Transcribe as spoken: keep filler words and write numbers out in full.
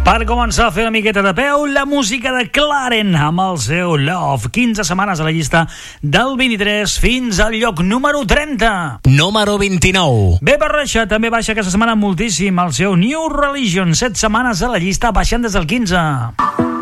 Per començar a fer una miqueta de peu, la música de Clarent amb el seu Love. quinze setmanes a la llista del vint-i-tres fins al lloc número trenta. Número vint-i-nou. Bé per reixa, també baixa aquesta setmana moltíssim el seu New Religion. set setmanes a la llista, baixant des del quinze.